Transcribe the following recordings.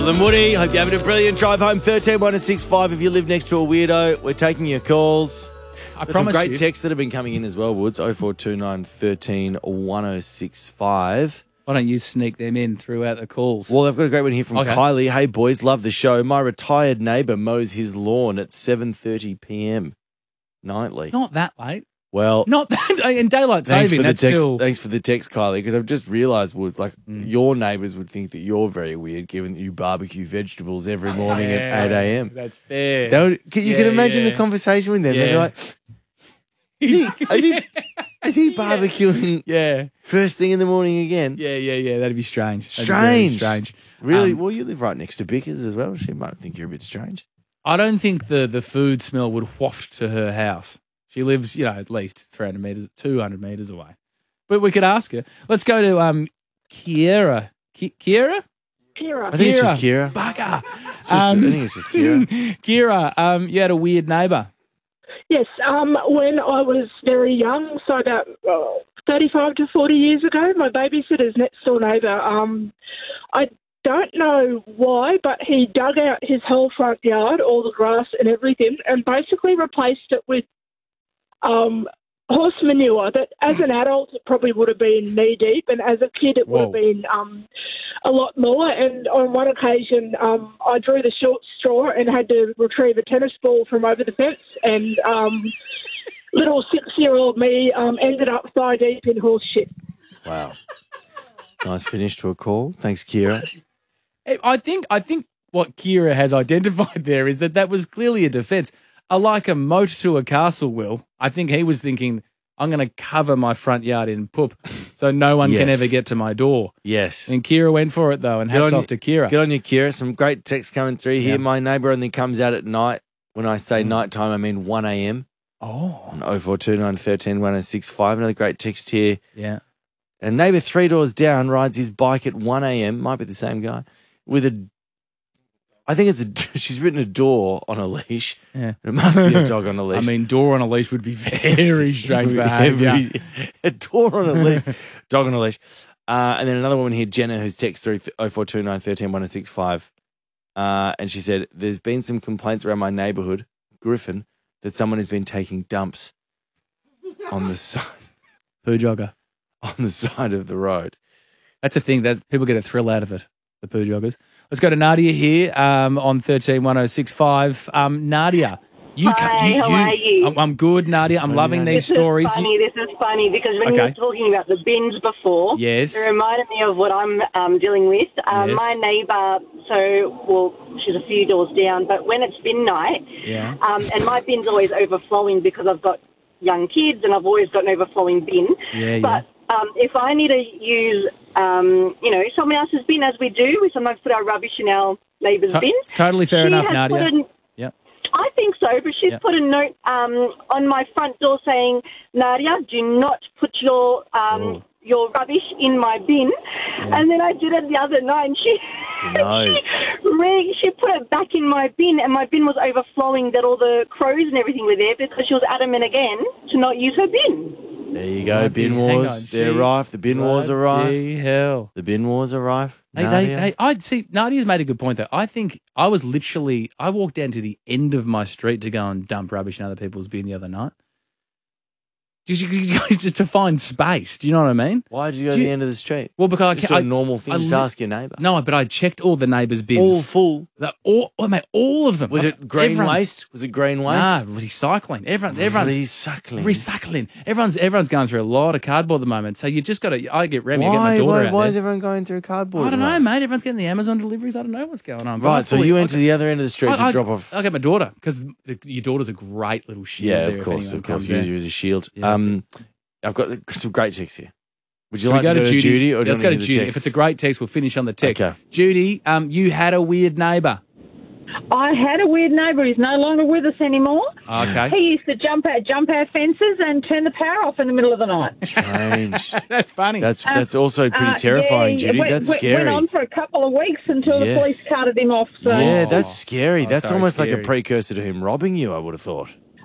Then Woody, hope you're having a brilliant drive home. 13-165 if you live next to a weirdo. We're taking your calls. I There's promise some great you. texts that have been coming in as well, Woods. 0429 13 1065. Why don't you sneak them in throughout the calls? Well, I've got a great one here from Okay. Kylie. Hey, boys, love the show. My retired neighbour mows his lawn at 7:30 p.m. nightly. Not that late. Well, Not that in daylight saving. That's still. Thanks for the text, Kylie, because I've just realised, Woods, like your neighbours would think that you're very weird, given that you barbecue vegetables every morning at 8 a.m. That's fair. You can imagine the conversation with them. Yeah. They're like, is he barbecuing Yeah. first thing in the morning again? Yeah. That'd be strange. That'd be Strange. very strange. Really? Well, you live right next to Bickers as well. She might think you're a bit strange. I don't think the food smell would waft to her house. She lives, at least 300 metres, 200 metres away. But we could ask her. Let's go to Kiera. Kiera? Kira. I think it's just Kira. Bugger. I think it's just Kira. Kira, you had a weird neighbour. Yes, when I was very young, so about 35 to 40 years ago, my babysitter's next door neighbour, I don't know why, but he dug out his whole front yard, all the grass and everything, and basically replaced it with horse manure that as an adult it probably would have been knee deep, and as a kid it would have been a lot more. And on one occasion I drew the short straw and had to retrieve a tennis ball from over the fence, and little 6-year-old me ended up thigh deep in horse shit. Wow. Nice finish to a call. Thanks, Kira. I think what Kira has identified there is that was clearly a defence. Like a moat to a castle, Will. I think he was thinking, I'm going to cover my front yard in poop so no one can Yes. ever get to my door. Yes. And Kira went for it, though, and hats off to Kira. Good on you, Kira. Some great texts coming through here. Yeah. My neighbour only comes out at night. When I say nighttime, I mean 1 a.m. Oh. On 0429 13 1065. Another great text here. Yeah. A neighbour 3 doors down rides his bike at 1 a.m. Might be the same guy. I think she's written a door on a leash. Yeah. It must be a dog on a leash. I mean, door on a leash would be very strange behaviour. A door on a leash. Dog on a leash. And then another woman here, Jenna, who's text through 0429 13 1065. And she said, there's been some complaints around my neighbourhood, Griffin, that someone has been taking dumps on the side. Poo jogger. On the side of the road. That's a thing. That people get a thrill out of it, the poo joggers. Let's go to Nadia here on 131065. Nadia. Hi, how are you? I'm good, Nadia. I'm loving these This stories. This is funny because when you were talking about the bins before, Yes. it reminded me of what I'm dealing with. Yes. My neighbour, she's a few doors down, but when it's bin night, Yeah. and my bin's always overflowing because I've got young kids and I've always got an overflowing bin. Yeah, but if I need to use, someone else's bin, as we do, we sometimes put our rubbish in our neighbour's bin. It's totally fair She enough, has Nadia. put Yep. I think so, but she's put a note on my front door saying, Nadia, do not put your rubbish in my bin. Yeah. And then I did it the other night, and she put it back in my bin, and my bin was overflowing that all the crows and everything were there because she was adamant again to not use her bin. There you go, bin wars. They're rife. The bin wars are rife. Bloody hell. The bin wars are rife. I'd see. Nadia's made a good point though. I think I walked down to the end of my street to go and dump rubbish in other people's bin the other night. Just to find space. Do you know what I mean? Why did you go to the end of the street? Well, because Just a normal thing. Just ask your neighbour. No, but I checked all the neighbours' bins. All full. All of them. Was it green waste? Was it green waste? Nah, recycling. Everyone's recycling. Everyone's going through a lot of cardboard at the moment. So you just got to. I get Remy. I get my daughter out Why there. is everyone going through cardboard? I don't know, mate. Everyone's getting the Amazon deliveries. I don't know what's going on. Right, so you went to the other end of the street to drop off. I get my daughter because your daughter's a great little shield. Yeah, there of course. Use there. you as a shield. Yeah, I've got some great texts here. Would you Should like we to go to Judy? Or do you Let's want go to to hear the Judy. text? If it's a great text, we'll finish on the text. Okay. Judy, you had a weird neighbour. I had a weird neighbour. He's no longer with us anymore. Okay. He used to jump our fences and turn the power off in the middle of the night. Strange. That's funny. That's also pretty terrifying, Judy. That's scary. Went on for a couple of weeks until the police carted him off. So. Yeah, that's scary. That's sorry, almost like scary. a precursor to him robbing you, I would have thought.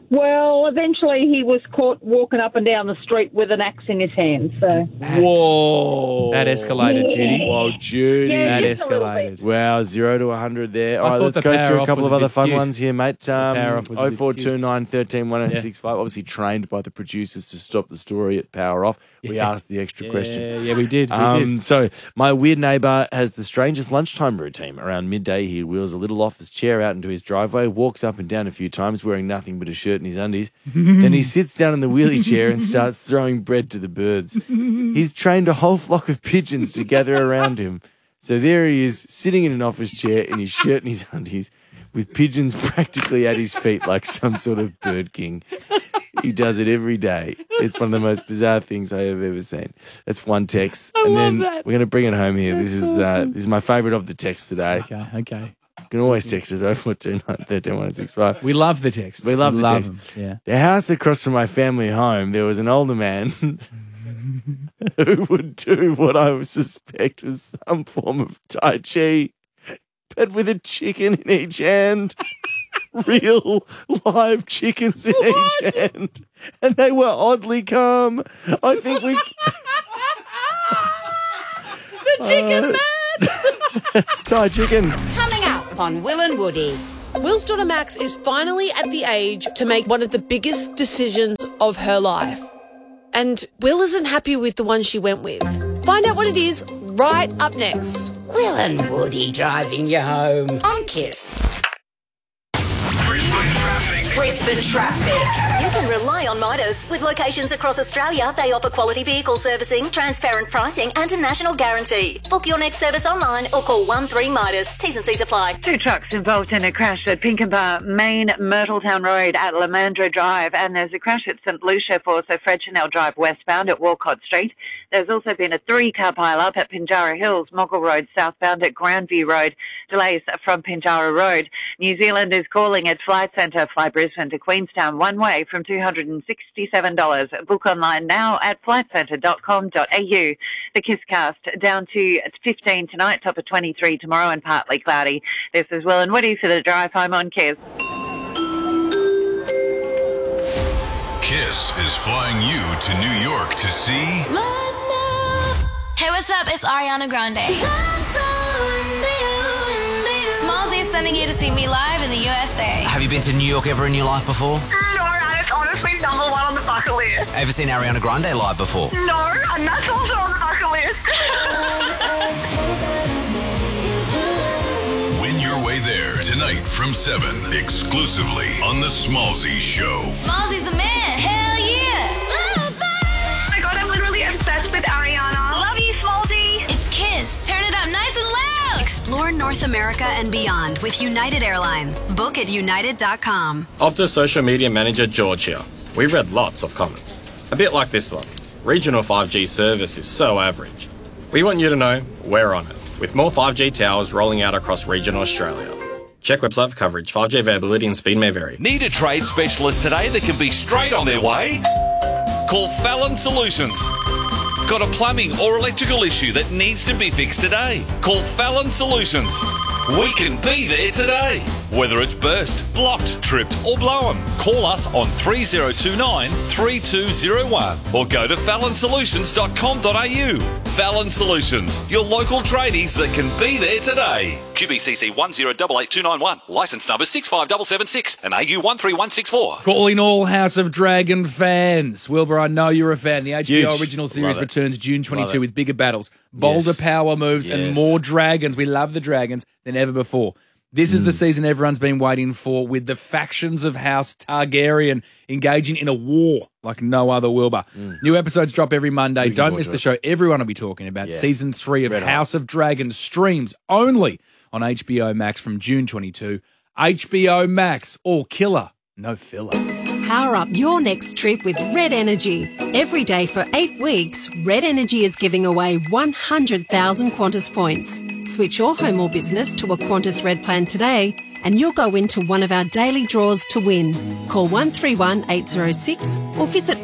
Well, eventually he was caught walking up and down the street with an axe in his hand. So Whoa. That escalated, Judy. Whoa, Judy. Yeah, That just a little escalated. Wow, 0 to 100 there. All right, thought let's the go power through a off couple was of a other bit fun cute. ones here, mate. power off was a bit 0429 13 1065. Obviously trained by the producers to stop the story at power off. We asked the extra question. Yeah, we did. We did. So my weird neighbour has the strangest lunchtime routine. Around midday, he wheels a little office chair out into his driveway, walks up and down a few times wearing nothing but a shirt and his undies. Then he sits down in the wheelie chair and starts throwing bread to the birds. He's trained a whole flock of pigeons to gather around him. So there he is, sitting in an office chair in his shirt and his undies, with pigeons practically at his feet like some sort of bird king. He does it every day. It's one of the most bizarre things I have ever seen. That's one text. I and love then that. we're going to bring it home here. That's This is awesome. this is my favourite of the texts today. Okay. You can always text us 0429 13 1065. We love the text. We love the text. them. Yeah. The house across from my family home, there was an older man who would do what I would suspect was some form of Tai Chi, but with a chicken in each hand. Real live chickens in each hand. And they were oddly calm. I think we... The chicken man. It's Thai chicken. Coming up on Will and Woody. Will's daughter Max is finally at the age to make one of the biggest decisions of her life. And Will isn't happy with the one she went with. Find out what it is right up next. Will and Woody driving you home on Kiss. Brisbane Traffic. You can rely on Midas. With locations across Australia, they offer quality vehicle servicing, transparent pricing and a national guarantee. Book your next service online or call 13 Midas. T's and C's apply. 2 trucks involved in a crash at Pinkenba Main Myrtletown Road at Lamandra Drive, and there's a crash at St Lucia for also Fred Chanel Drive westbound at Walcott Street. There's also been a 3-car pile-up at Pinjarra Hills, Moggle Road southbound at Grandview Road. Delays from Pinjarra Road. New Zealand is calling at Flight Centre. Fly Brisbane to Queenstown one way from $267. Book online now at flightcentre.com.au. The Kisscast down to 15 tonight, top of 23 tomorrow and partly cloudy. This is Will and Woody for the drive home on Kiss. Kiss is flying you to New York to see... Hey, what's up? It's Ariana Grande. Smallzy is sending you to see me live in the USA. Have you been to New York ever in your life before? No, and it's honestly #1 on the bucket list. Ever seen Ariana Grande live before? No, and that's also on the bucket list. Win your way there tonight from 7, exclusively on The Smallzy Show. Smallzy's the man. Hell yeah. Oh my God, I'm literally obsessed with Ariana. Love you, Smallzy. It's Kiss. Turn it up nice and loud. Explore North America and beyond with United Airlines. Book at united.com. Optus Social Media Manager George here. We've read lots of comments. A bit like this one. Regional 5G service is so average. We want you to know we're on it, with more 5G towers rolling out across regional Australia. Check website for coverage. 5G availability and speed may vary. Need a trade specialist today that can be straight on their way? Call Fallon Solutions. Got a plumbing or electrical issue that needs to be fixed today? Call Fallon Solutions. We can be there today. Whether it's burst, blocked, tripped or blown, call us on 3029 3201 or go to fallonsolutions.com.au. Fallon Solutions, your local tradies that can be there today. QBCC 1088291, licence number 65776 and AU 13164. Calling all House of Dragon fans. Wilbur, I know you're a fan. The HBO Huge. original series Love it. returns June Love 22 it. with bigger battles, bolder Yes. power moves, and Yes. more dragons. We love the dragons than ever before. This is the season everyone's been waiting for, with the factions of House Targaryen engaging in a war like no other, Wilbur. New episodes drop every Monday. Looking Don't forward miss to the it. show everyone will be talking about. Yeah. Season 3 of Red hot. House of Dragons streams only on HBO Max from June 22. HBO Max, all killer, no filler. Power up your next trip with Red Energy. Every day for 8 weeks, Red Energy is giving away 100,000 Qantas points. Switch your home or business to a Qantas Red plan today and you'll go into one of our daily draws to win. Call 131 806 or visit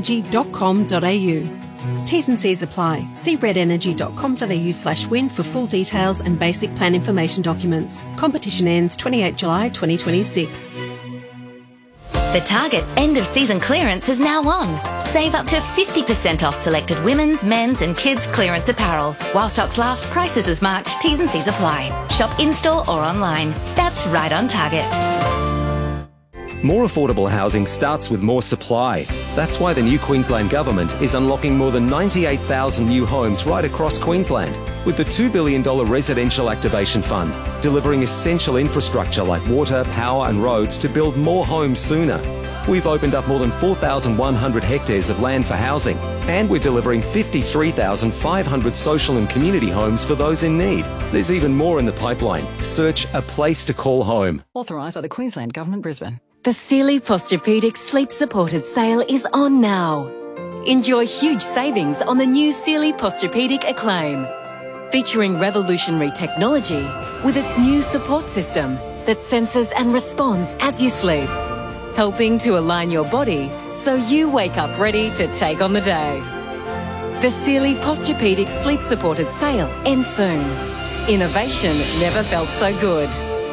redenergy.com.au. T's and C's apply. See redenergy.com.au/win for full details and basic plan information documents. Competition ends 28 July 2026. The Target end-of-season clearance is now on. Save up to 50% off selected women's, men's and kids' clearance apparel. While stocks last, prices as March. T's and C's apply. Shop in-store or online. That's right on Target. More affordable housing starts with more supply. That's why the new Queensland Government is unlocking more than 98,000 new homes right across Queensland with the $2 billion Residential Activation Fund, delivering essential infrastructure like water, power and roads to build more homes sooner. We've opened up more than 4,100 hectares of land for housing, and we're delivering 53,500 social and community homes for those in need. There's even more in the pipeline. Search A Place to Call Home. Authorised by the Queensland Government, Brisbane. The Sealy Posturepedic Sleep Supported sale is on now. Enjoy huge savings on the new Sealy Posturepedic Acclaim, featuring revolutionary technology with its new support system that senses and responds as you sleep, helping to align your body so you wake up ready to take on the day. The Sealy Posturepedic Sleep Supported sale ends soon. Innovation never felt so good.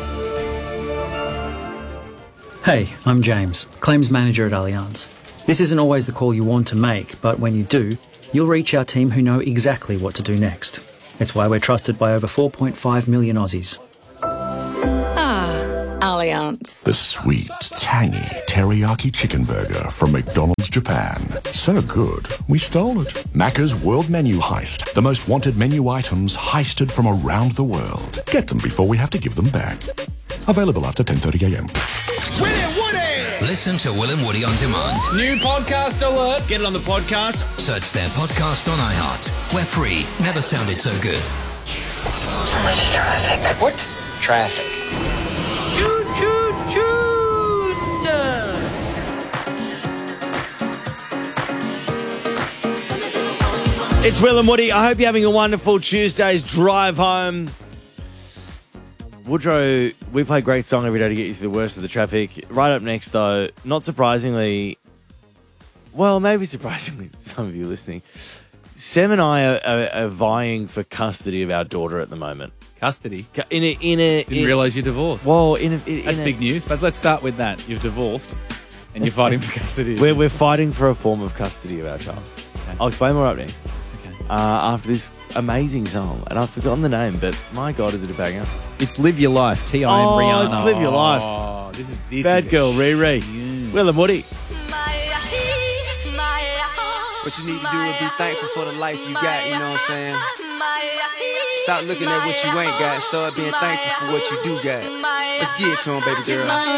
Hey, I'm James, Claims Manager at Allianz. This isn't always the call you want to make, but when you do, you'll reach our team who know exactly what to do next. It's why we're trusted by over 4.5 million Aussies. Allianz. The sweet, tangy teriyaki chicken burger from McDonald's Japan. So good, we stole it. Macca's World Menu Heist. The most wanted menu items heisted from around the world. Get them before we have to give them back. Available after 10:30am. Listen to Will and Woody on demand. New podcast alert. Get it on the podcast. Search their podcast on iHeart. We're free. Never sounded so good. So much traffic. What? Traffic. Choo, choo, choo. It's Will and Woody. I hope you're having a wonderful Tuesday's drive home. Woodrow, we play a great song every day to get you through the worst of the traffic. Right up next, though, not surprisingly, well, maybe surprisingly for some of you listening, Sam and I are vying for custody of our daughter at the moment. Custody? Didn't realise you're divorced. Well, that's big news, but let's start with that. You've divorced and you're fighting for custody. We're fighting for a form of custody of our child. Okay. I'll explain more up next. After this amazing song, and I've forgotten the name, but my God, is it a banger? It's Live Your Life, T.I. and Rihanna. It's Live Your Life. Oh, this Bad is girl, Riri. Will and Woody. What you need to do is be thankful for the life you got, you know what I'm saying? Stop looking at what you ain't got and start being thankful for what you do got. Let's get it to him, baby girl.